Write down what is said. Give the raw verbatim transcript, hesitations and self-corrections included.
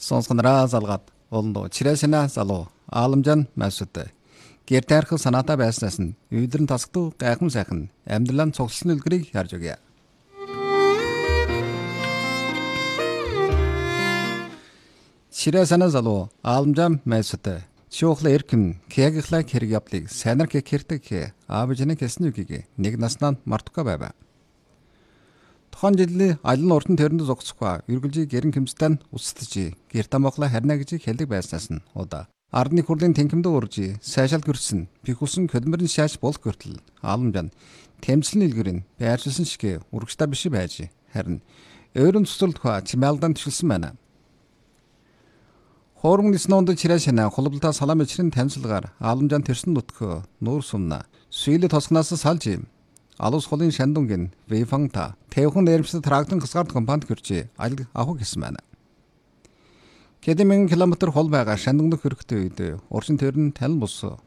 Сонсгонороо залгаад олно чирээсэнэ залуу Ааламжан Масүд гэр таарх санаатай байснаас нь үйдэрн тасгдуу гайхам сайхан амьдралаа цугласан үлгэрийг харж өгье. Чирээсэнэ залуу Ааламжан Масүд шуухла эрхэм кягихла хэрэг явдлыг сайнар гэх хэрэг аавжны хэсний үгийг нэг наснаа мартахгүй байв. Тухайн жилийн алин уртан төрөнд зогсохгүй үргэлжийг гэрэн хэмжтэн устдж гэр тамхла харна гэж хэлдэг байснаас нь удаа ардны хурлын тэнхимдээ урж сайшаал гэрсэн пихулсан хөдмөрн шааш болох хүртэл Ааламжан тэмцлийн илгэрийн байршилсан шиг урагштай биш байж харин өөрийн цуцлд хаа чимээлдан төшөлсөн байна. Хоормын сноонд чирээшнэ холболтоо салам ичрэн танилцлагаар Ааламжан тэрсэн нутгөө нуур сумна сүйлэ тосгоноос салж алус холын шандунгийн вейфанта тэвхэн нэрмсэд трактор хасгард компанид гэрчээ аль авах гэсэн байна. Хэдэн мянган километр хол байгаа шандунгдох хэрэгтэй үед уршин төрн талан бус